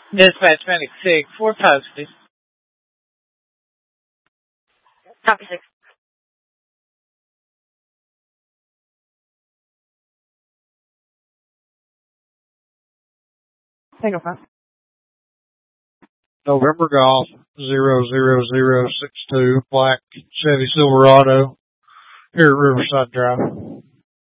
Dispatch Medic 6, 4 posted. Copy 6. Tango 5. November Golf 00062, black Chevy Silverado, here at Riverside Drive.